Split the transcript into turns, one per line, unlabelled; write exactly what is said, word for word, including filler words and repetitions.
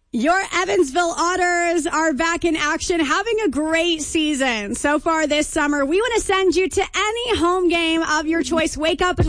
Your Evansville Otters are back in action, having a great season so far this summer. We want to send you to any home game of your choice. Wake up and